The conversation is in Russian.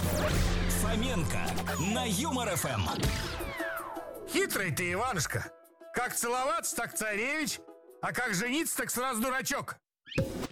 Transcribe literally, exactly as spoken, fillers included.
Фоменко на Юмор эф эм. Хитрый ты, Иванушка. Как целоваться, так царевич, а как жениться, так сразу дурачок.